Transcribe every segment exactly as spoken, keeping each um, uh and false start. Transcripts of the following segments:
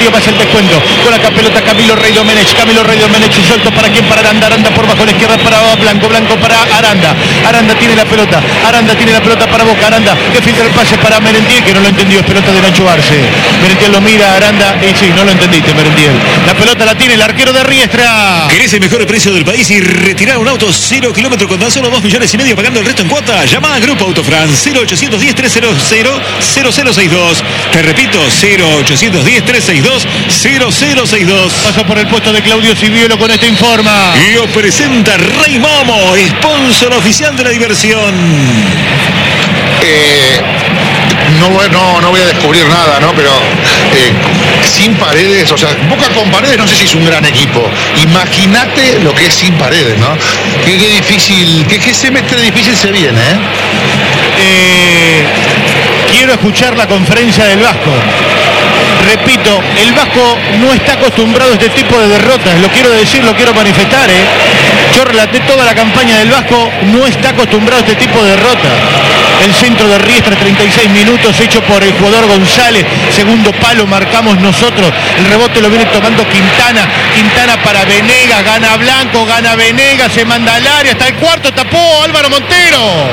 medio pasa el descuento. Con la pelota Camilo Rey Domenech. Camilo Rey Domenech suelto para quién, para Aranda. Aranda por bajo a la izquierda para Blanco. Blanco para Aranda. Aranda tiene la pelota. Aranda tiene la pelota para Boca. Aranda que filtra el pase para Merentiel, que no lo entendió. Es pelota de Nacho Arce. Merentiel lo mira, Aranda. Y sí, no lo entendiste, Merentiel. La pelota la tiene el arquero de Riestra. ¿Querés el mejor precio del país y retirar un auto cero kilómetros con tan solo dos millones y medio pagando el resto en cuota? Llama a Grupo Autofran cero ochocientos diez, trescientos cero, cero cero seis dos. Te repito, cero ochocientos diez, trescientos sesenta y dos, cero cero seis dos. Pasó por el puesto de Claudio Civiolo con este informa. Y os presenta Rey Momo, sponsor oficial de la diversión. Eh, no, no, no voy a descubrir nada, ¿no? Pero eh, sin Paredes, o sea, Boca con Paredes no sé si es un gran equipo. Imagínate lo que es sin Paredes, ¿no? Qué, qué difícil, qué, qué semestre difícil se viene, ¿eh? Eh, quiero escuchar la conferencia del Vasco. Repito, el Vasco no está acostumbrado a este tipo de derrotas, lo quiero decir, lo quiero manifestar, ¿eh? Yo relaté toda la campaña del Vasco, no está acostumbrado a este tipo de derrotas. El centro de Riestra, treinta y seis minutos, hecho por el jugador González, segundo palo marcamos nosotros, el rebote lo viene tomando Quintana, Quintana para Venegas, gana Blanco, gana Venegas, se manda al área, hasta el cuarto, tapó Álvaro Montero.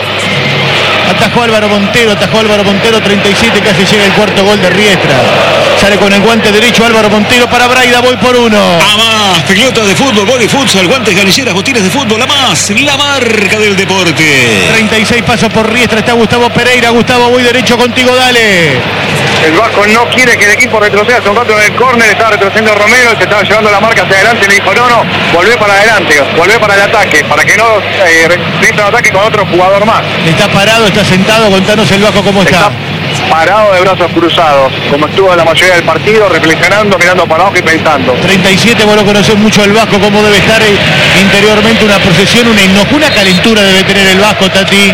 Atajó Álvaro Montero, atajó Álvaro Montero, treinta y siete, casi llega el cuarto gol de Riestra. Sale con el guante derecho Álvaro Montero para Braida, voy por uno. A más, pelotas de fútbol, vóley, futsal, guantes, galilleras, botines de fútbol, a más, la marca del deporte. treinta y seis pasos por Riestra, está Gustavo Pereira. Gustavo, voy derecho contigo, dale. El Vasco no quiere que el equipo retroceda. Hace un rato en el córner estaba retrocediendo Romero, se estaba llevando la marca hacia adelante. Le dijo, no, no, volvé para adelante, volvé para el ataque, para que no eh, repita un ataque con otro jugador más. Está parado, está sentado, contanos el Vasco cómo está. Está parado de brazos cruzados, como estuvo en la mayoría del partido, reflexionando, mirando para abajo y pensando. treinta y siete, vos lo conocés mucho el Vasco, cómo debe estar interiormente, una procesión, una enojo, una calentura debe tener el Vasco, Tati.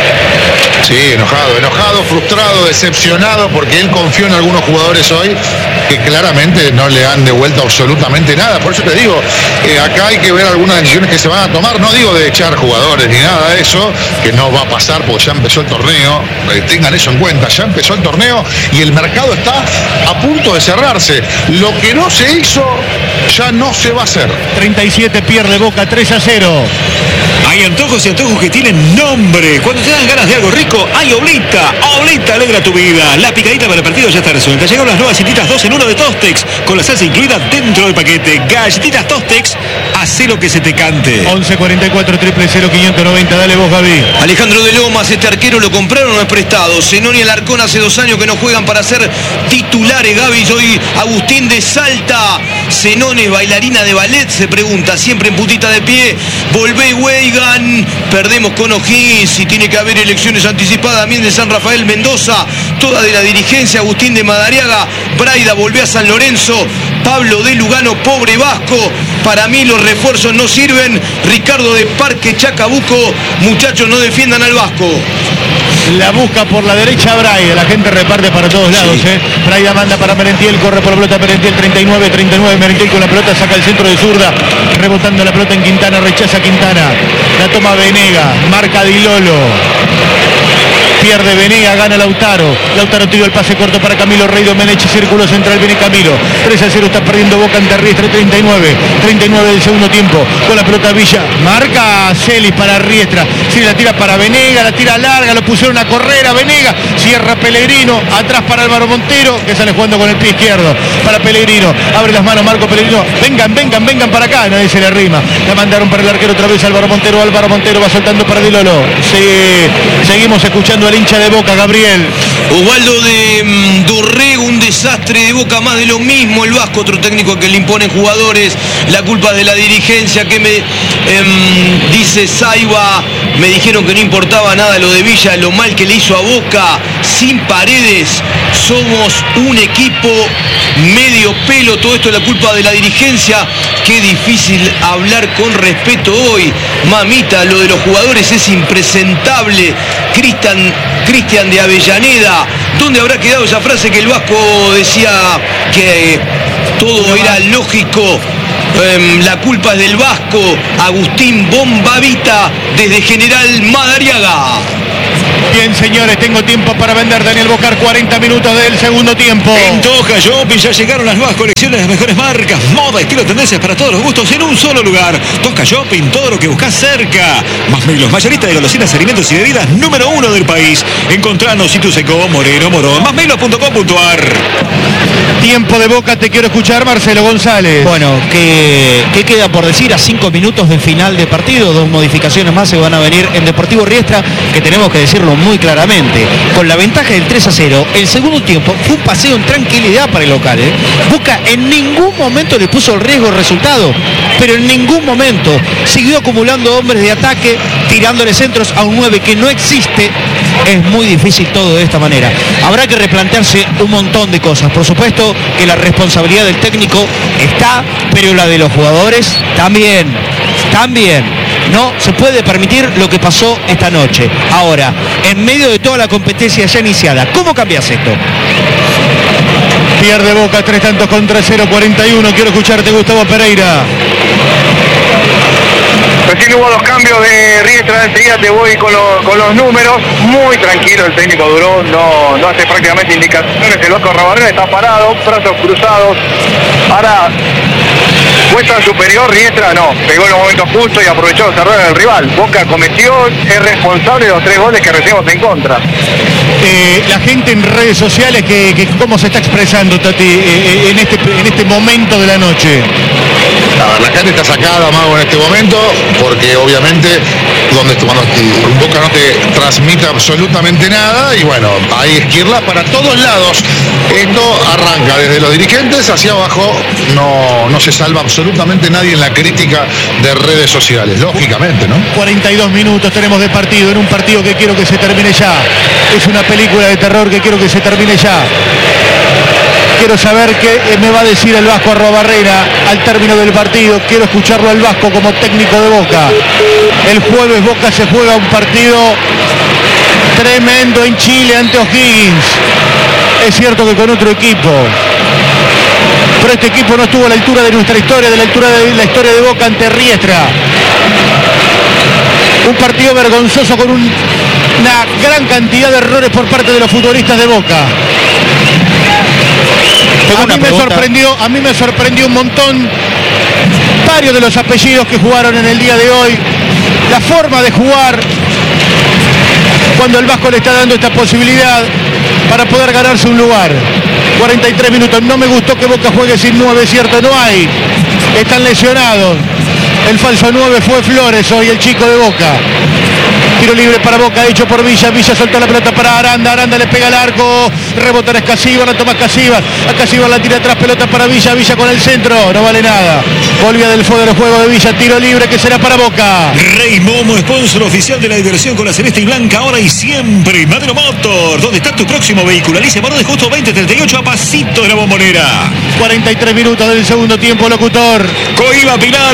Sí, enojado, enojado, frustrado, decepcionado, porque él confió en algunos jugadores hoy que claramente no le han devuelto absolutamente nada. Por eso te digo, eh, acá hay que ver algunas decisiones que se van a tomar. No digo de echar jugadores ni nada de eso, que no va a pasar porque ya empezó el torneo. Eh, tengan eso en cuenta, ya empezó el torneo y el mercado está a punto de cerrarse. Lo que no se hizo, ya no se va a hacer. treinta y siete, pierde Boca, tres a cero. Hay antojos y antojos que tienen nombre. Cuando te dan ganas de algo rico, hay Oblita. Oblita alegra tu vida. La picadita para el partido ya está resuelta. Llegaron las nuevas galletitas dos en uno de Tostex, con la salsa incluida dentro del paquete. Galletitas Tostex, hace lo que se te cante. once cuarenta y cuatro, triple cero, quinientos noventa. Dale vos, Gaby. Alejandro de Lomas, este arquero lo compraron o no es prestado. Zenón y Alarcón hace dos años que no juegan para ser titulares. Gaby, hoy Agustín de Salta. Zenón es bailarina de ballet, se pregunta, siempre en putita de pie. Volvé, Weigan. Perdemos con O'Higgins y tiene que haber elecciones anticipadas también de San Rafael Mendoza. Toda de la dirigencia, Agustín de Madariaga. Braida volvió a San Lorenzo. Pablo de Lugano, pobre Vasco. Para mí los refuerzos no sirven. Ricardo de Parque Chacabuco. Muchachos, no defiendan al Vasco. La busca por la derecha Braida, la gente reparte para todos lados, sí. eh. Braida manda para Merentiel, corre por la pelota Merentiel, treinta y nueve, treinta y nueve, Merentiel con la pelota, saca el centro de zurda, rebotando la pelota en Quintana, rechaza Quintana, la toma Venega, marca Di Lolo. Pierde Venega, gana Lautaro. Lautaro tiró el pase corto para Camilo Rey Domenech, círculo central, viene Camilo. tres a cero está perdiendo Boca ante Riestra, treinta y nueve. treinta y nueve del segundo tiempo. Con la pelota Villa. Marca Celis para Riestra. Sí, la tira para Venega, la tira larga, lo pusieron a correr a Venega. Cierra Pellegrino, atrás para Álvaro Montero, que sale jugando con el pie izquierdo. Para Pellegrino, abre las manos Marco Pellegrino. Vengan, vengan, vengan para acá. Nadie se le arrima. La mandaron para el arquero otra vez Álvaro Montero. Álvaro Montero va soltando para Di Lolo. Sí, seguimos escuchando al hincha de Boca, Gabriel. Osvaldo de um, Dorrego, un desastre de Boca, más de lo mismo. El Vasco, otro técnico que le imponen jugadores. La culpa de la dirigencia, que me um, dice Saiba. Me dijeron que no importaba nada lo de Villa, lo mal que le hizo a Boca. Sin Paredes, somos un equipo medio pelo. Todo esto es la culpa de la dirigencia. Qué difícil hablar con respeto hoy. Mamita, lo de los jugadores es impresentable. Cristian Cristian de Avellaneda. ¿Dónde habrá quedado esa frase que el Vasco decía que todo era lógico? Um, la culpa es del Vasco. Agustín Bombavita desde General Madariaga. Bien, señores, tengo tiempo para vender. Daniel Bocar, cuarenta minutos del segundo tiempo. En Toca Shopping ya llegaron las nuevas colecciones de las mejores marcas, moda, estilo, tendencias para todos los gustos en un solo lugar. Toca Shopping, todo lo que buscas cerca. Más Melos, mayorista de golosinas, alimentos y bebidas número uno del país. Encontranos Situ Seco, Moreno, Morón, más melos punto com punto a r. Tiempo de Boca, te quiero escuchar, Marcelo González. Bueno, ¿qué, qué queda por decir a cinco minutos del final de partido? Dos modificaciones más se van a venir en Deportivo Riestra, que tenemos que decirlo muy claramente. Con la ventaja del tres a cero, el segundo tiempo fue un paseo en tranquilidad para el local. ¿eh? Boca en ningún momento le puso el riesgo al resultado, pero en ningún momento siguió acumulando hombres de ataque, tirándole centros a un nueve que no existe. Es muy difícil todo de esta manera. Habrá que replantearse un montón de cosas. Por supuesto que la responsabilidad del técnico está, pero la de los jugadores también, también. No se puede permitir lo que pasó esta noche. Ahora, en medio de toda la competencia ya iniciada, ¿cómo cambias esto? Pierde Boca, tres tantos contra cero, cuarenta y uno. Quiero escucharte, Gustavo Pereira. Recién hubo dos cambios de Riestra, enseguida te voy con, lo, con los números. Muy tranquilo el técnico Duró, no, no hace prácticamente indicaciones. El Vasco Arrobarrena está parado, brazos cruzados. Ahora, muestra superior, Riestra no, pegó en los momentos justos y aprovechó los errores del rival. Boca cometió, es responsable de los tres goles que recibimos en contra. Eh, la gente en redes sociales, que, que ¿cómo se está expresando, Tati, eh, en, este, en este momento de la noche? A ver, la gente está sacada, Mago, en este momento, porque obviamente donde cuando un Boca no te transmite absolutamente nada, y bueno, hay esquirlas para todos lados. Esto arranca desde los dirigentes hacia abajo, no, no se salva absolutamente nadie en la crítica de redes sociales, lógicamente, ¿no? cuarenta y dos minutos tenemos de partido, en un partido que quiero que se termine ya. Es una película de terror que quiero que se termine ya. Quiero saber qué me va a decir el Vasco Arrobarrena al término del partido. Quiero escucarlo al Vasco como técnico de Boca. El jueves Boca se juega un partido tremendo en Chile ante O'Higgins. Es cierto que con otro equipo, pero este equipo no estuvo a la altura de nuestra historia, de la altura de la historia de Boca ante Riestra. Un partido vergonzoso con un, una gran cantidad de errores por parte de los futbolistas de Boca. A mí, me sorprendió, a mí me sorprendió un montón varios de los apellidos que jugaron en el día de hoy, la forma de jugar, cuando el Vasco le está dando esta posibilidad para poder ganarse un lugar. cuarenta y tres minutos, no me gustó que Boca juegue sin nueve, es cierto, no hay, están lesionados. El falso nueve fue Flores hoy, el chico de Boca. Tiro libre para Boca, hecho por Villa. Villa soltó la pelota para Aranda. Aranda le pega al arco. Rebotar a Escasíbar, la toma Escasíbar. Escasíbar la tira atrás, pelota para Villa. Villa con el centro, no vale nada. Volvía del fuego del juego de Villa. Tiro libre que será para Boca. Rey Momo, sponsor oficial de la diversión con la celeste y blanca, ahora y siempre. Madero Motor, ¿dónde está tu próximo vehículo? Alicia Barón de Justo veinte treinta y ocho, a pasito de la Bombonera. cuarenta y tres minutos del segundo tiempo, locutor. Coiba Pilar.